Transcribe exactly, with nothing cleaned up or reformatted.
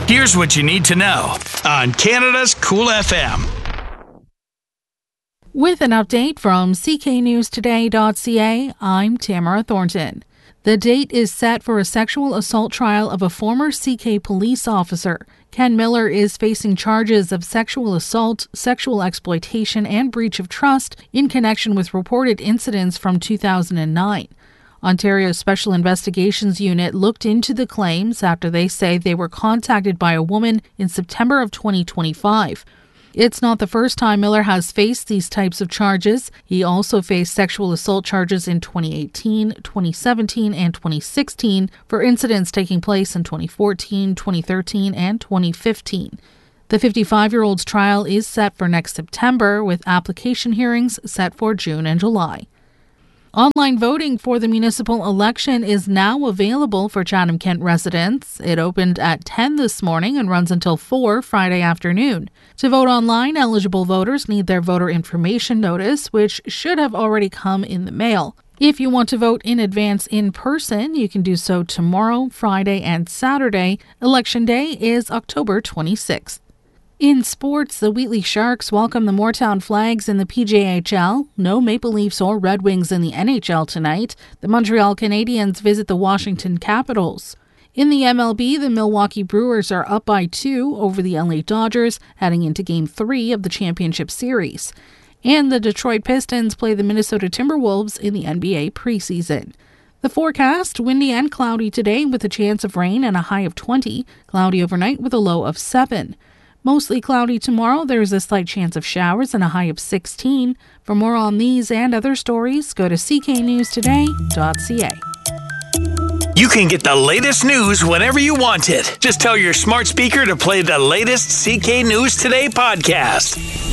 Here's what you need to know on Canada's Cool F M. With an update from c k news today dot c a, I'm Tamara Thornton. The date is set for a sexual assault trial of a former C K police officer. Ken Miller is facing charges of sexual assault, sexual exploitation, and breach of trust in connection with reported incidents from two thousand nine. Ontario's Special Investigations Unit looked into the claims after they say they were contacted by a woman in September of twenty twenty-five. It's not the first time Miller has faced these types of charges. He also faced sexual assault charges in twenty eighteen, twenty seventeen, and twenty sixteen for incidents taking place in twenty fourteen, twenty thirteen, and twenty fifteen. The fifty-five-year-old's trial is set for next September, with application hearings set for June and July. Online voting for the municipal election is now available for Chatham-Kent residents. It opened at ten this morning and runs until four Friday afternoon. To vote online, eligible voters need their voter information notice, which should have already come in the mail. If you want to vote in advance in person, you can do so tomorrow, Friday, and Saturday. Election Day is October twenty-sixth. In sports, the Wheatley Sharks welcome the Moortown Flags in the P J H L. No Maple Leafs or Red Wings in the N H L tonight. The Montreal Canadiens visit the Washington Capitals. In the M L B, the Milwaukee Brewers are up by two over the L A Dodgers, heading into Game three of the Championship Series. And the Detroit Pistons play the Minnesota Timberwolves in the N B A preseason. The forecast, windy and cloudy today with a chance of rain and a high of twenty. Cloudy overnight with a low of seven. Mostly cloudy tomorrow. There is a slight chance of showers and a high of sixteen. For more on these and other stories, go to c k news today dot c a. You can get the latest news whenever you want it. Just tell your smart speaker to play the latest C K News Today podcast.